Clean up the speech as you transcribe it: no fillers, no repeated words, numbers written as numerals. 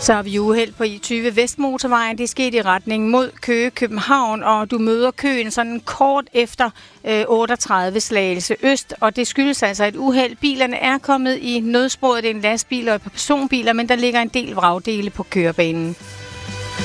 Så har vi uheld på I20 Vestmotorvejen. Det skete i retning mod Køge, København, og du møder køen sådan kort efter 38 Slagelse Øst. Og det skyldes altså et uheld. Bilerne er kommet i nødsporet. Det er en lastbil og et par personbiler, men der ligger en del vragdele på kørebanen.